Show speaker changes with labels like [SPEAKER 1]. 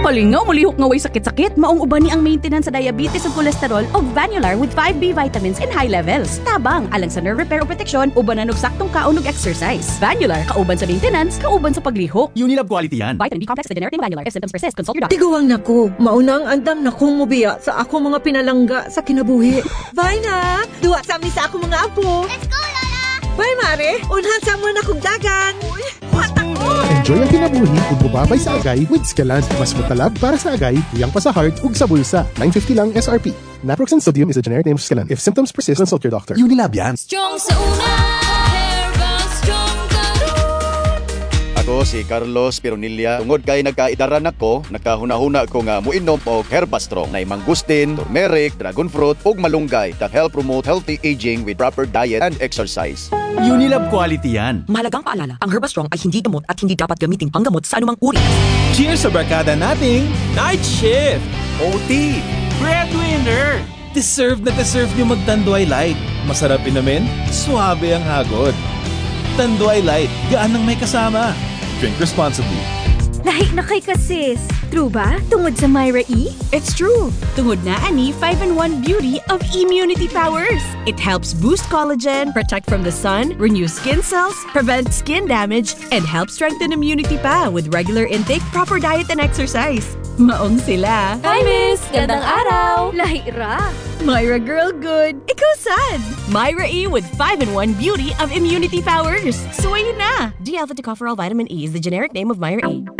[SPEAKER 1] Malingaw, mulihok nga way sakit-sakit. Maong uban ni ang maintenance sa diabetes ug cholesterol og Vanular with 5B vitamins in high levels. Tabang, alang sa nerve repair o protection, uban na saktong kaon ug exercise. Vanular, kauban sa maintenance, kauban sa paglihok.
[SPEAKER 2] Unilab quality yan.
[SPEAKER 1] Vitamin B complex, the generic name Vanular. If symptoms persist, consult your doctor.
[SPEAKER 3] Tiguang nako, maunang andam na kong mubiya sa ako mga pinalangga sa kinabuhi. Bye na! Duwa sa amin sa ako mga apo.
[SPEAKER 4] Let's go, Lola!
[SPEAKER 3] Bye, Mare! Unhan sa mo na kong dagan. Uy, watak ko!
[SPEAKER 5] Enjoy ang kinabuhi ug mubabay sa agay with Skelan. Mas matalab para sa agay, iyang pa sa heart ug sa bulsa. 950 lang SRP. Naproxen sodium is a generic name of Skelan. If symptoms persist, consult your doctor.
[SPEAKER 2] Unilab yan.
[SPEAKER 6] Strong sa una, Herba Strong
[SPEAKER 7] Ako si Carlos Pironilla. Tungod kay nagkaidaran ako, nakahuna-huna ko nga muinom og Herbastrong na mangustin, turmeric, dragon fruit ug malunggay that help promote healthy aging with proper diet and exercise.
[SPEAKER 2] Unilab quality yan.
[SPEAKER 8] Mahalagang paalala, ang Herbastrong ay hindi gamot at hindi dapat gamitin panggamot sa anumang uri.
[SPEAKER 9] Cheers sa barkada nating Night Shift!
[SPEAKER 2] OT!
[SPEAKER 9] Breadwinner! Deserve na deserve nyo magtanduay light. Masarap inamin, suabe ang hagod. Tanduay light, gaan ng may kasama. Drink responsibly.
[SPEAKER 4] Lahi na kay kasis. True ba? Tungod sa Myra E?
[SPEAKER 1] It's true. Tungod na ani 5-in-1 beauty of immunity powers. It helps boost collagen, protect from the sun, renew skin cells, prevent skin damage, and help strengthen immunity pa with regular intake, proper diet, and exercise. Maong sila.
[SPEAKER 6] Hi, Miss! Gandang araw!
[SPEAKER 4] Lahi ra.
[SPEAKER 1] Myra Girl Good. Ikaw sad. Myra E with 5-in-1 beauty of immunity powers. Suwayin na. D-alpha tocopherol vitamin E is the generic name of Myra E.